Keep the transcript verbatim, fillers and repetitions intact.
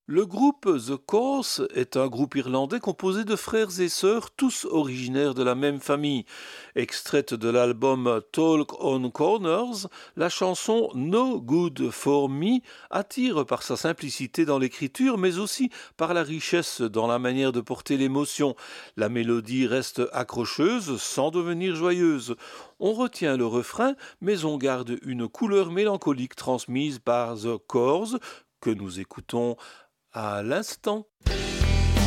Le groupe The Corrs est un groupe irlandais composé de frères et sœurs, tous originaires de la même famille. Extraite de l'album Talk on Corners, la chanson No Good for Me attire par sa simplicité dans l'écriture, mais aussi par la richesse dans la manière de porter l'émotion. La mélodie reste accrocheuse sans devenir joyeuse. On retient le refrain, mais on garde une couleur mélancolique transmise par The Corrs, que nous écoutons à l'instant.